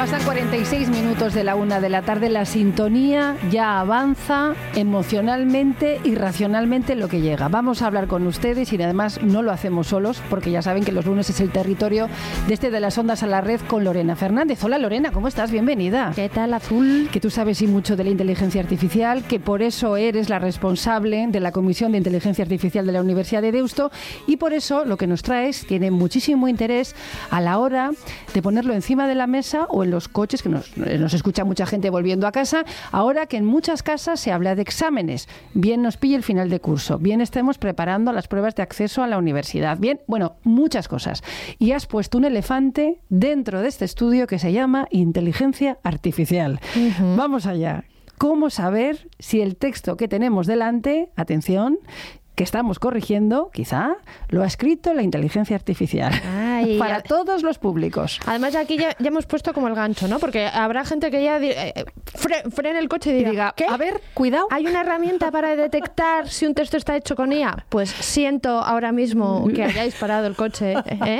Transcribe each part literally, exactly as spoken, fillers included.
Pasan cuarenta y seis minutos de la una de la tarde. La sintonía ya avanza emocionalmente y racionalmente lo que llega. Vamos a hablar con ustedes y además no lo hacemos solos, porque ya saben que los lunes es el territorio de este de las ondas a la red con Lorena Fernández. Hola Lorena, ¿cómo estás? Bienvenida. ¿Qué tal, Azul? Que tú sabes y mucho de la inteligencia artificial, que por eso eres la responsable de la Comisión de Inteligencia Artificial de la Universidad de Deusto, y por eso lo que nos traes tiene muchísimo interés a la hora de ponerlo encima de la mesa o en los coches, que nos, nos escucha mucha gente volviendo a casa, ahora que en muchas casas se habla de exámenes. Bien nos pille el final de curso, bien estemos preparando las pruebas de acceso a la universidad, bien, bueno, muchas cosas. Y has puesto un elefante dentro de este estudio que se llama inteligencia artificial. Uh-huh. Vamos allá. ¿Cómo saber si el texto que tenemos delante, atención, que estamos corrigiendo, quizá, lo ha escrito la inteligencia artificial? Ay, para ya, todos los públicos. Además, aquí ya, ya hemos puesto como el gancho, ¿no? Porque habrá gente que ya eh, fre, frene el coche y diga, diga ¿qué? A ver, cuidado. ¿Hay una herramienta para detectar si un texto está hecho con I A? Pues siento ahora mismo que hayáis parado el coche ¿eh?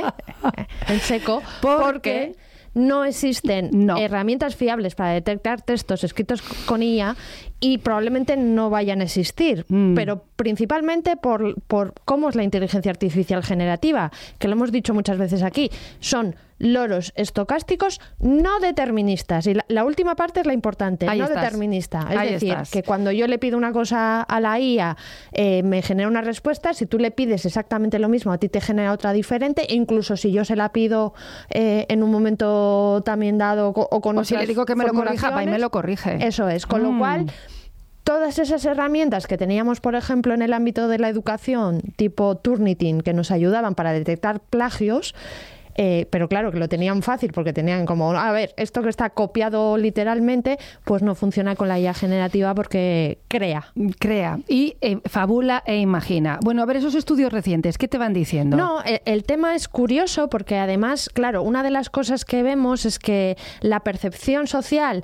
en seco, porque... porque no existen no. herramientas fiables para detectar textos escritos con I A y probablemente no vayan a existir, mm. pero principalmente por, por cómo es la inteligencia artificial generativa, que lo hemos dicho muchas veces aquí. Son loros estocásticos no deterministas. Y la, la última parte es la importante, Ahí no estás. determinista. Es Ahí decir, estás. que cuando yo le pido una cosa a la I A, eh, me genera una respuesta. Si tú le pides exactamente lo mismo, a ti te genera otra diferente. E incluso si yo se la pido eh, en un momento también dado o con o si le digo que me lo corrija, va y me lo corrige. Eso es. Con mm. lo cual, todas esas herramientas que teníamos, por ejemplo, en el ámbito de la educación, tipo Turnitin, que nos ayudaban para detectar plagios, Eh, pero claro, que lo tenían fácil porque tenían como, a ver, esto que está copiado literalmente, pues no funciona con la I A generativa porque crea. Crea y eh, fabula e imagina. Bueno, a ver, esos estudios recientes, ¿qué te van diciendo? No, el, el tema es curioso porque además, claro, una de las cosas que vemos es que la percepción social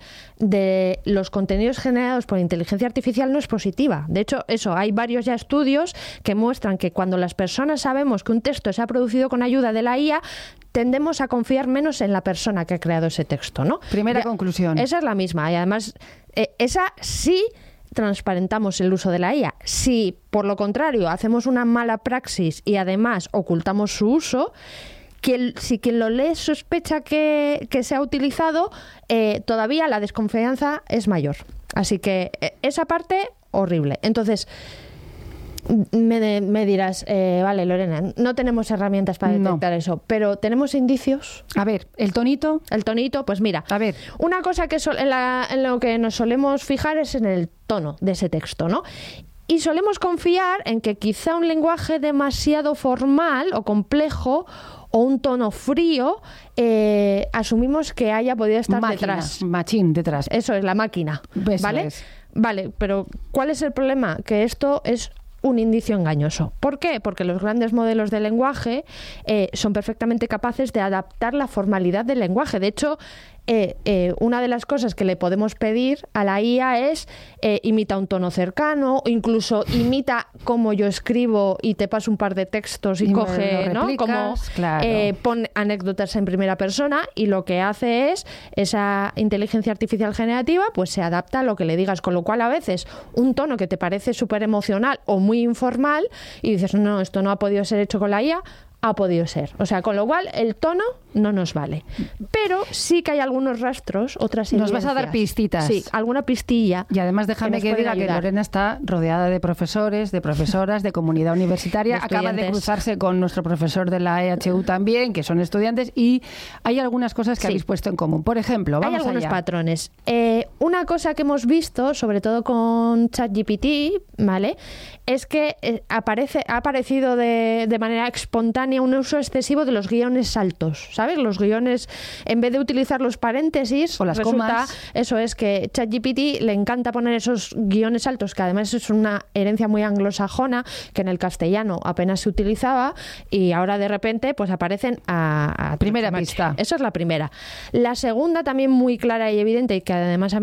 de los contenidos generados por inteligencia artificial no es positiva. De hecho, eso, hay varios ya estudios que muestran que cuando las personas sabemos que un texto se ha producido con ayuda de la I A, tendemos a confiar menos en la persona que ha creado ese texto, ¿no? Primera ya, conclusión. Esa es la misma. Y además, eh, esa sí transparentamos el uso de la I A. Si, por lo contrario, hacemos una mala praxis y además ocultamos su uso, quien, si quien lo lee sospecha que, que se ha utilizado, eh, todavía la desconfianza es mayor. Así que eh, esa parte, horrible. Entonces, Me, me dirás, eh, vale, Lorena, no tenemos herramientas para detectar no. eso, pero ¿tenemos indicios? A ver, ¿el tonito? El tonito, pues mira, a ver. Una cosa que so- en, la, en lo que nos solemos fijar es en el tono de ese texto, ¿no? Y solemos confiar en que quizá un lenguaje demasiado formal o complejo o un tono frío, eh, asumimos que haya podido estar máquina, detrás. Machín, detrás. Eso es, la máquina, Eso ¿vale? Es. Vale, pero ¿cuál es el problema? Que esto es un indicio engañoso. ¿Por qué? Porque los grandes modelos de lenguaje eh, son perfectamente capaces de adaptar la formalidad del lenguaje. De hecho, eh, eh, una de las cosas que le podemos pedir a la I A es eh, imita un tono cercano, o incluso imita cómo yo escribo y te paso un par de textos y, y coge, ¿no? Como claro. eh, pon anécdotas en primera persona, y lo que hace es esa inteligencia artificial generativa, pues se adapta a lo que le digas, con lo cual a veces un tono que te parece súper emocional o muy informal y dices, no, esto no ha podido ser hecho con la I A, ha podido ser. O sea, con lo cual el tono no nos vale. Pero sí que hay algunos rastros, otras evidencias. Nos vas a dar pistitas. Sí, alguna pistilla. Y además déjame que, que diga ayudar. que Lorena está rodeada de profesores, de profesoras, de comunidad universitaria. De Acaba de cruzarse con nuestro profesor de la E H U también, que son estudiantes, y hay algunas cosas que sí. habéis puesto en común. Por ejemplo, vamos Hay algunos allá. patrones. Eh, una cosa que hemos visto, sobre todo con ChatGPT, ¿vale?, es que eh, aparece, ha aparecido de, de manera espontánea un uso excesivo de los guiones altos, ¿sabes? Los guiones, en vez de utilizar los paréntesis o las resulta, comas. Eso es, que ChatGPT le encanta poner esos guiones altos, que además es una herencia muy anglosajona, que en el castellano apenas se utilizaba, y ahora de repente pues aparecen a... a primera pista. Eso es la primera. La segunda, también muy clara y evidente, y que además a mí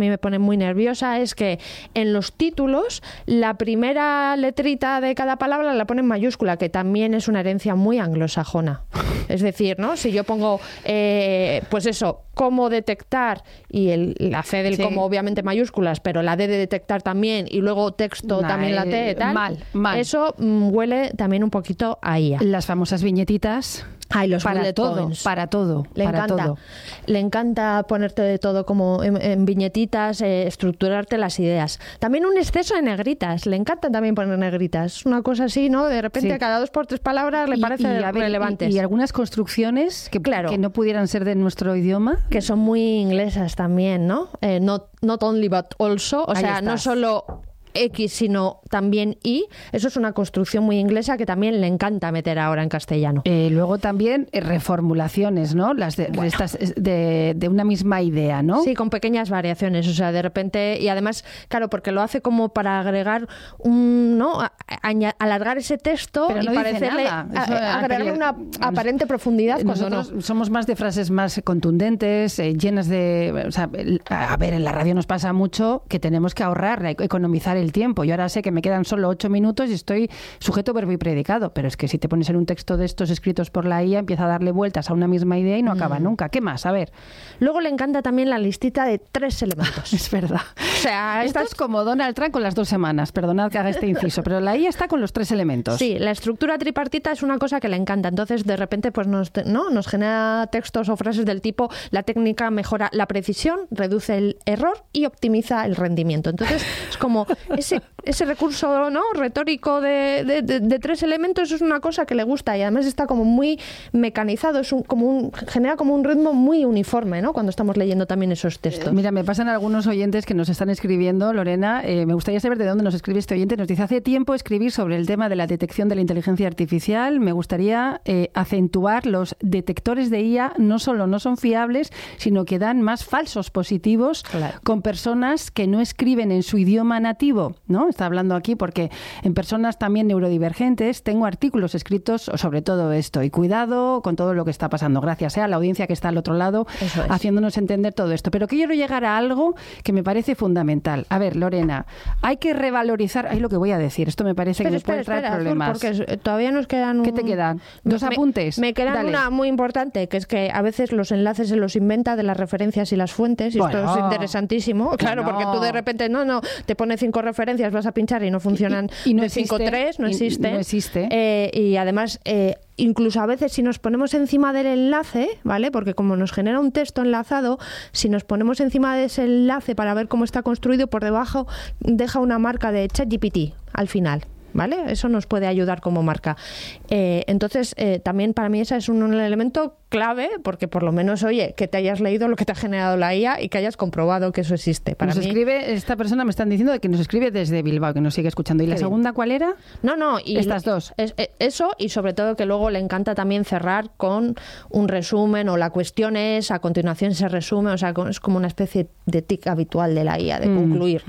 me pone muy nerviosa es que en los títulos la primera letrita de cada palabra la pone en mayúscula, que también es una herencia muy anglosajona. Es decir, ¿no? Si yo pongo, eh, pues eso, cómo detectar, y el, la C del sí. cómo obviamente mayúsculas, pero la D de detectar también, y luego texto nah, también la T, tal. Mal, mal. Eso mm, huele también un poquito a I A. Las famosas viñetitas. Ay, los para todo, points. para todo, le para encanta, todo. Le encanta ponerte de todo como en, en viñetitas, eh, estructurarte las ideas. También un exceso de negritas, le encanta también poner negritas. Es una cosa así, ¿no? De repente sí. cada dos por tres palabras le parece relevantes. Y, y algunas construcciones que, claro, que no pudieran ser de nuestro idioma. Que son muy inglesas también, ¿no? Eh, not, not only but also, o Ahí sea, estás. no solo X, sino también Y. Eso es una construcción muy inglesa que también le encanta meter ahora en castellano. Eh, luego también eh, reformulaciones, ¿no? Las de, bueno. estas, de, de una misma idea, ¿no? Sí, con pequeñas variaciones. O sea, de repente, y además, claro, porque lo hace como para agregar un, ¿no? A, a, alargar ese texto pero no y parecerle a, a, agregarle una aparente profundidad. Nosotros no. somos más de frases más contundentes, eh, llenas de, o sea, a ver, en la radio nos pasa mucho que tenemos que ahorrar, economizar el tiempo. Yo ahora sé que me quedan solo ocho minutos y estoy sujeto, verbo y predicado, pero es que si te pones en un texto de estos escritos por la I A, empieza a darle vueltas a una misma idea y no acaba mm. nunca. ¿Qué más? A ver. Luego le encanta también la listita de tres elementos. Es verdad. O sea, esto estas... es como Donald Trump con las dos semanas. Perdonad que haga este inciso, pero la I A está con los tres elementos. Sí, la estructura tripartita es una cosa que le encanta. Entonces, de repente, pues nos, ¿no? nos genera textos o frases del tipo: la técnica mejora la precisión, reduce el error y optimiza el rendimiento. Entonces, es como ese ese recurso, ¿no? retórico de, de, de, de tres elementos es una cosa que le gusta y además está como muy mecanizado, es un, como un, genera como un ritmo muy uniforme, ¿no? Cuando estamos leyendo también esos textos. Eh, mira, me pasan algunos oyentes que nos están escribiendo, Lorena, eh, me gustaría saber de dónde nos escribe este oyente. Nos dice: hace tiempo escribí sobre el tema de la detección de la inteligencia artificial, me gustaría eh, acentuar los detectores de I A, no solo no son fiables, sino que dan más falsos positivos claro. con personas que no escriben en su idioma nativo, ¿no? Está hablando aquí porque en personas también neurodivergentes tengo artículos escritos sobre todo esto. Y cuidado con todo lo que está pasando. Gracias eh, a la audiencia que está al otro lado haciéndonos entender todo esto. Pero quiero llegar a algo que me parece fundamental. A ver, Lorena, hay que revalorizar... Ay, lo que voy a decir. Esto me parece pero que espera, me puede traer espera, problemas. Azul, porque todavía nos quedan... Un... ¿Qué te quedan? ¿Dos me, apuntes? Me quedan Dale. Una muy importante, que es que a veces los enlaces se los inventa de las referencias y las fuentes. Y bueno, esto es interesantísimo. Claro, bueno. porque tú de repente, no, no, te pone cinco referencias, vas a pinchar y no funcionan y, y no de existe, cinco tres, no existe. No existe. Eh, y además... Eh, incluso a veces si nos ponemos encima del enlace, ¿vale? Porque como nos genera un texto enlazado, si nos ponemos encima de ese enlace para ver cómo está construido, por debajo deja una marca de ChatGPT al final. ¿Vale? Eso nos puede ayudar como marca. Eh, entonces, eh, también para mí ese es un, un elemento clave, porque por lo menos, oye, que te hayas leído lo que te ha generado la I A y que hayas comprobado que eso existe. Para nos mí... escribe, esta persona me están diciendo que nos escribe desde Bilbao, que nos sigue escuchando. ¿Y la Qué segunda bien. cuál era? No, no. Y estas dos. Es, es, eso, y sobre todo que luego le encanta también cerrar con un resumen, o la cuestión es, a continuación se resume, o sea, es como una especie de tic habitual de la I A, de mm. concluir.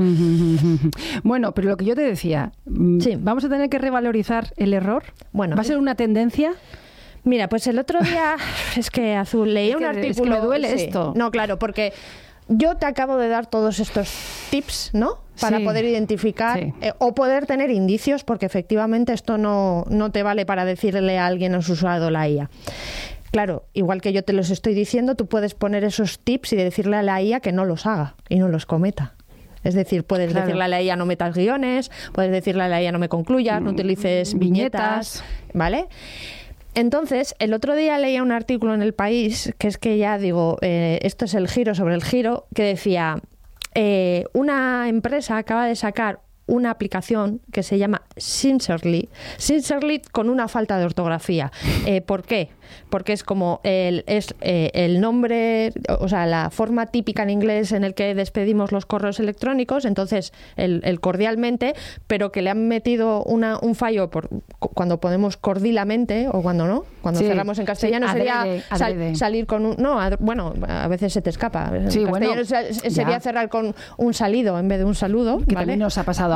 Bueno, pero lo que yo te decía, sí. vamos a tener que revalorizar el error. Bueno, ¿va a ser una tendencia? Mira, pues el otro día, es que Azul, leí es que, un artículo... Es que me duele sí. esto. No, claro, porque yo te acabo de dar todos estos tips, ¿no? Para sí. poder identificar sí. eh, o poder tener indicios, porque efectivamente esto no, no te vale para decirle a alguien has usado la I A. Claro, igual que yo te los estoy diciendo, tú puedes poner esos tips y decirle a la I A que no los haga y no los cometa. Es decir, puedes claro. decirle a la I A no metas guiones, puedes decirle a la I A no me concluyas, no utilices viñetas, ¿vale? Entonces, el otro día leía un artículo en El País, que es que ya digo, eh, esto es el giro sobre el giro, que decía, eh, una empresa acaba de sacar una aplicación que se llama Sincerely, Sincerely con una falta de ortografía. Eh, ¿Por qué? Porque es como el, es, eh, el nombre, o sea, la forma típica en inglés en el que despedimos los correos electrónicos, entonces el, el cordialmente, pero que le han metido una, un fallo por, cuando ponemos cordilamente o cuando no, cuando sí, cerramos en castellano sí, sería adrede, adrede. Sal, salir con un... No, ad, bueno, a veces se te escapa. En sí, castellano bueno, sería ya. cerrar con un salido en vez de un saludo. Que ¿vale? también nos ha pasado a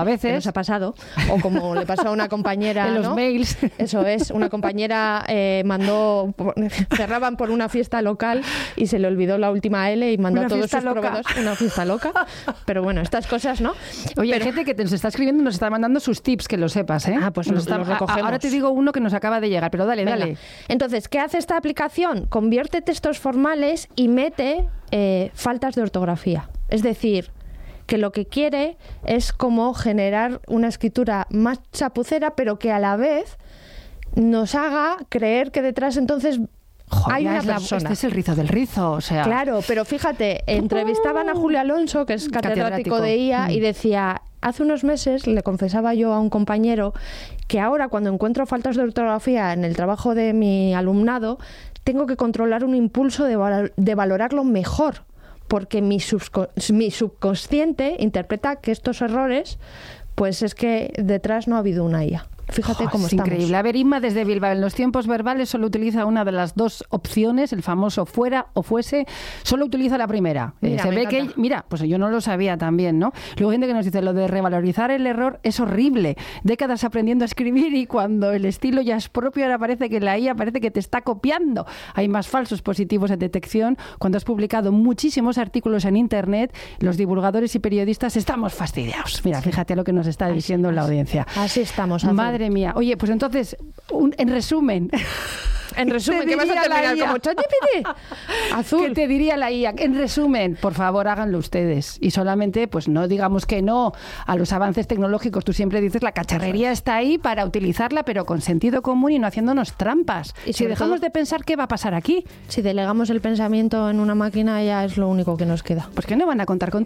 a veces. Que nos ha pasado. O como le pasó a una compañera. En los ¿no? mails. Eso es, una compañera eh, mandó, cerraban por una fiesta local y se le olvidó la última L y mandó Una a todos fiesta sus loca. proveedores una fiesta loca. Pero bueno, estas cosas, ¿no? Oye, Pero- hay gente que te nos está escribiendo y nos está mandando sus tips, que lo sepas, ¿eh? Ah, pues Nos lo- está- lo recogemos. Ahora te digo uno que nos acaba de llegar, pero dale, Venga. dale. Entonces, ¿qué hace esta aplicación? Convierte textos formales y mete eh, faltas de ortografía. Es decir, que lo que quiere es como generar una escritura más chapucera, pero que a la vez nos haga creer que detrás entonces Joder, hay ya una es la- persona. este es el rizo del rizo, o sea. Claro, pero fíjate, entrevistaban a Julio Alonso, que es catedrático, Catedrático. de I A, Mm. y decía, hace unos meses le confesaba yo a un compañero que ahora cuando encuentro faltas de ortografía en el trabajo de mi alumnado, tengo que controlar un impulso de, val- de valorarlo mejor, porque mi, subco- mi subconsciente interpreta que estos errores, pues es que detrás no ha habido una I A. Fíjate Jo, cómo es estamos. increíble. A ver, Inma desde Bilbao, en los tiempos verbales solo utiliza una de las dos opciones, el famoso fuera o fuese, solo utiliza la primera. Eh, Mira, se me ve encanta. que, mira, pues yo no lo sabía también, ¿no? Luego gente que nos dice, lo de revalorizar el error es horrible. Décadas aprendiendo a escribir y cuando el estilo ya es propio, ahora parece que la I A parece que te está copiando. Hay más falsos positivos en detección. Cuando has publicado muchísimos artículos en Internet, los divulgadores y periodistas estamos fastidiados. Mira, fíjate lo que nos está diciendo la audiencia. Así estamos. Azul. Madre mía. Oye, pues entonces, un- en resumen. En resumen, Te ¿qué vas a diría la terminar I A. como ChatGPT? Azul. ¿Qué te diría la I A? En resumen, por favor, háganlo ustedes. Y solamente, pues no digamos que no a los avances tecnológicos. Tú siempre dices, la cacharrería está ahí para utilizarla, pero con sentido común y no haciéndonos trampas. Y Si sobre dejamos todo- de pensar, ¿qué va a pasar aquí? Si delegamos el pensamiento en una máquina, ya es lo único que nos queda. Pues que no van a contar con